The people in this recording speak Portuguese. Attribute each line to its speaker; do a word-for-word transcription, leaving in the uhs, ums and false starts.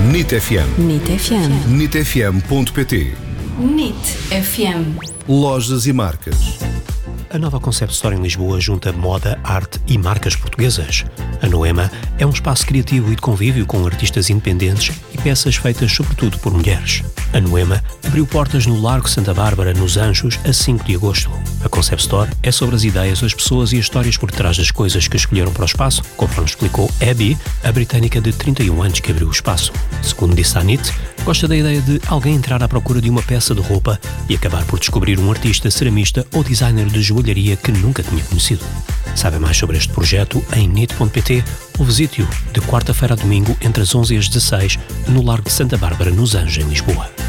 Speaker 1: N I T F M.
Speaker 2: N I T F M.
Speaker 1: N I T F M ponto P T.
Speaker 2: N I T F M.
Speaker 1: Lojas e marcas.
Speaker 3: A nova Concept Store em Lisboa junta moda, arte e marcas portuguesas. A Noema é um espaço criativo e de convívio com artistas independentes e peças feitas sobretudo por mulheres. A Noema abriu portas no Largo Santa Bárbara, nos Anjos, a cinco de agosto. A Concept Store é sobre as ideias, as pessoas e as histórias por trás das coisas que escolheram para o espaço, conforme explicou Abby, a britânica de trinta e um anos que abriu o espaço. Segundo disse a Anitta, gosta da ideia de alguém entrar à procura de uma peça de roupa e acabar por descobrir um artista, ceramista ou designer de joalharia que nunca tinha conhecido. Saiba mais sobre este projeto em N I T ponto P T ou visite-o de quarta-feira a domingo entre as onze e as dezesseis no Largo de Santa Bárbara, nos Anjos, em Lisboa.